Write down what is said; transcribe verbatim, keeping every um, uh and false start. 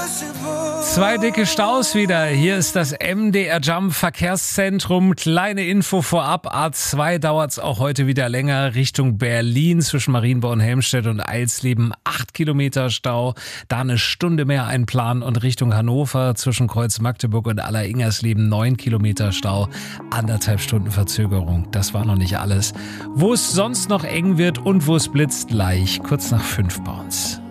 Zwei dicke Staus wieder. Hier ist das M D R Jump Verkehrszentrum. Kleine Info vorab. A zwei dauert's auch heute wieder länger Richtung Berlin zwischen Marienborn und Helmstedt und Eilsleben. Acht Kilometer Stau. Da eine Stunde mehr einplanen und Richtung Hannover zwischen Kreuz Magdeburg und Aller-Ingersleben. Neun Kilometer Stau. Anderthalb Stunden Verzögerung. Das war noch nicht alles. Wo es sonst noch eng wird und wo es blitzt, gleich kurz nach fünf bei uns.